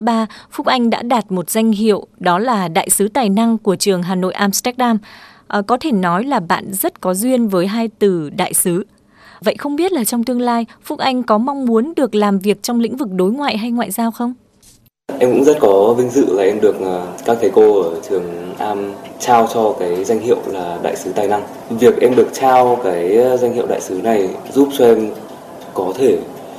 3, Phúc Anh đã đạt một danh hiệu đó là Đại sứ tài năng của trường Hà Nội Amsterdam. Có thể nói là bạn rất có duyên với hai từ đại sứ. Vậy không biết là trong tương lai, Phúc Anh có mong muốn được làm việc trong lĩnh vực đối ngoại hay ngoại giao không? Em cũng rất có vinh dự là em được các thầy cô ở trường Am trao cho cái danh hiệu là Đại sứ tài năng. Việc em được trao cái danh hiệu đại sứ này giúp cho em có thể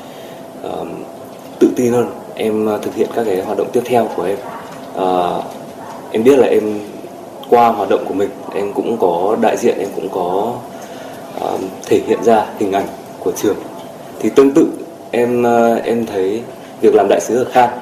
tự tin hơn. Em thực hiện các cái hoạt động tiếp theo của em. Em biết là em qua hoạt động của mình, em cũng có đại diện, em cũng có thể hiện ra hình ảnh của trường. Thì tương tự em thấy việc làm đại sứ ở Khan,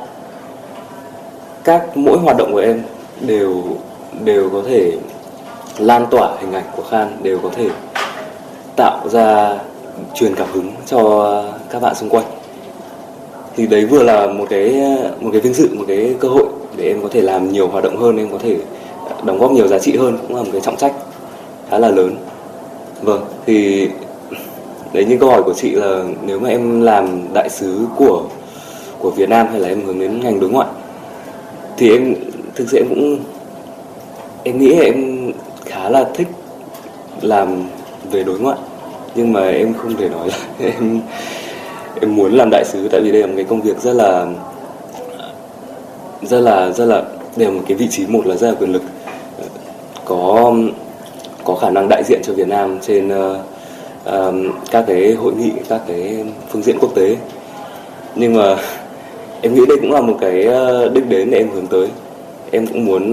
mỗi hoạt động của em đều có thể lan tỏa hình ảnh của Khan, đều có thể tạo ra truyền cảm hứng cho các bạn xung quanh. Thì đấy vừa là một cái vinh dự, một cái cơ hội để em có thể làm nhiều hoạt động hơn, em có thể đóng góp nhiều giá trị hơn, cũng là một cái trọng trách khá là lớn. Vâng, thì đấy, như câu hỏi của chị là nếu mà em làm đại sứ của Việt Nam hay là em hướng đến ngành đối ngoại, thì em thực sự em nghĩ em khá là thích làm về đối ngoại, nhưng mà em không thể nói là em muốn làm đại sứ, tại vì đây là một cái công việc rất là đây là một cái vị trí, một là rất là quyền lực, có khả năng đại diện cho Việt Nam trên các cái hội nghị, các cái phương diện quốc tế. Nhưng mà em nghĩ đây cũng là một cái đích đến để em hướng tới. Em cũng muốn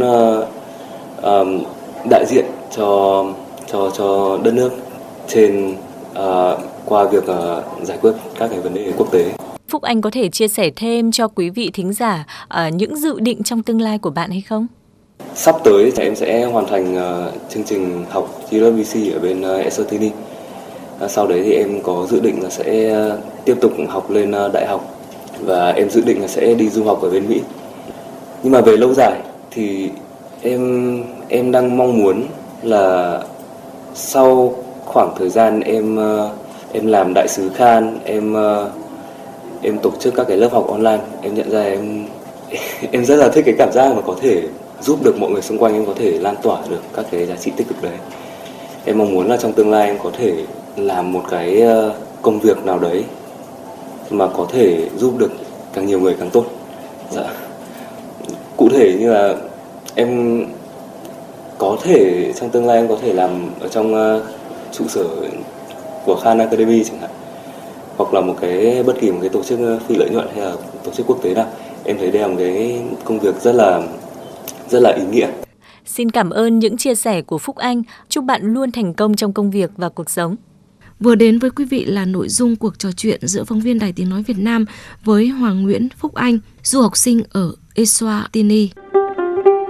đại diện cho đất nước trên qua việc giải quyết các cái vấn đề quốc tế. Phúc Anh có thể chia sẻ thêm cho quý vị thính giả những dự định trong tương lai của bạn hay không? Sắp tới thì em sẽ hoàn thành chương trình học GWC ở bên Eswatini. Sau đấy thì em có dự định là sẽ tiếp tục học lên đại học, và em dự định là sẽ đi du học ở bên Mỹ. Nhưng mà về lâu dài thì em đang mong muốn là sau khoảng thời gian em làm đại sứ Khan, em tổ chức các cái lớp học online, em nhận ra em rất là thích cái cảm giác mà có thể giúp được mọi người xung quanh, em có thể lan tỏa được các cái giá trị tích cực đấy. Em mong muốn là trong tương lai em có thể làm một cái công việc nào đấy mà có thể giúp được càng nhiều người càng tốt. Dạ. Cụ thể như là em có thể trong tương lai em có thể làm ở trong trụ sở của Khan Academy chẳng hạn, hoặc là bất kỳ một cái tổ chức phi lợi nhuận hay là tổ chức quốc tế nào. Em thấy đây là một cái công việc rất là ý nghĩa. Xin cảm ơn những chia sẻ của Phúc Anh. Chúc bạn luôn thành công trong công việc và cuộc sống. Vừa đến với quý vị là nội dung cuộc trò chuyện giữa phóng viên Đài Tiếng nói Việt Nam với Hoàng Nguyễn Phúc Anh, du học sinh ở Eswatini.